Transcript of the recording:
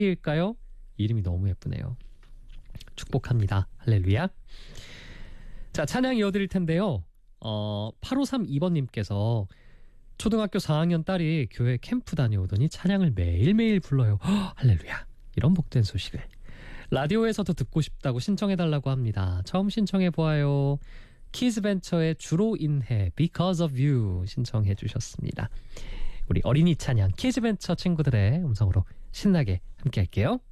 일까요? 이름이 너무 예쁘네요. 축복합니다. 할렐루야. 자, 찬양 이어드릴 텐데요. 8532번님께서 초등학교 4학년 딸이 교회 캠프 다녀오더니 찬양을 매일매일 불러요. 할렐루야. 이런 복된 소식을 라디오에서도 듣고 싶다고 신청해달라고 합니다. 처음 신청해보아요. 키즈벤처의 주로 인해 Because of You 신청해 주셨습니다. 우리 어린이 찬양 키즈벤처 친구들의 음성으로 신나게 함께 할게요.